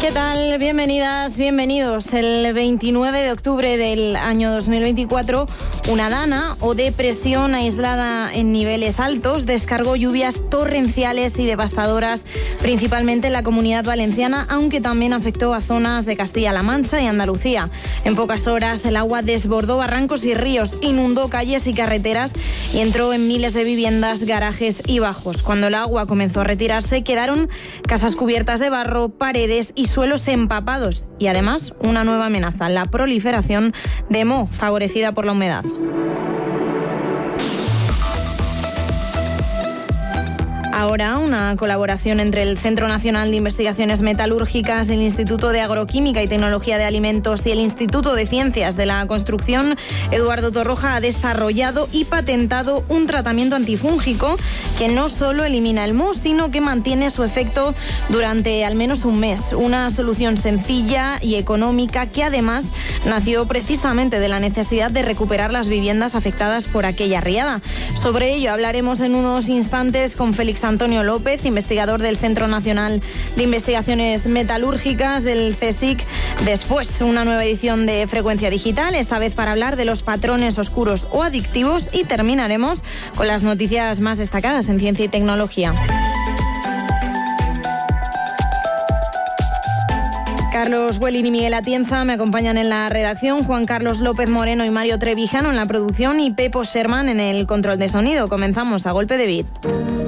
¿Qué tal? Bienvenidas, bienvenidos. El 29 de octubre del año 2024, una dana o depresión aislada en niveles altos descargó lluvias torrenciales y devastadoras, principalmente en la Comunidad Valenciana, aunque también afectó a zonas de Castilla-La Mancha y Andalucía. En pocas horas, el agua desbordó barrancos y ríos, inundó calles y carreteras y entró en miles de viviendas, garajes y bajos. Cuando el agua comenzó a retirarse, quedaron casas cubiertas de barro, paredes y suelos empapados y además una nueva amenaza, la proliferación de moho favorecida por la humedad. Ahora, una colaboración entre el Centro Nacional de Investigaciones Metalúrgicas del Instituto de Agroquímica y Tecnología de Alimentos y el Instituto de Ciencias de la Construcción, Eduardo Torroja, ha desarrollado y patentado un tratamiento antifúngico que no solo elimina el moho, sino que mantiene su efecto durante al menos un mes. Una solución sencilla y económica que además nació precisamente de la necesidad de recuperar las viviendas afectadas por aquella riada. Sobre ello hablaremos en unos instantes con Félix Antonio López, investigador del Centro Nacional de Investigaciones Metalúrgicas del CSIC. Después, una nueva edición de Frecuencia Digital, esta vez para hablar de los patrones oscuros o adictivos, y terminaremos con las noticias más destacadas en ciencia y tecnología. Carlos Huelin y Miguel Atienza me acompañan en la redacción, Juan Carlos López Moreno y Mario Trevijano en la producción y Pepo Sherman en el control de sonido. Comenzamos a golpe de beat.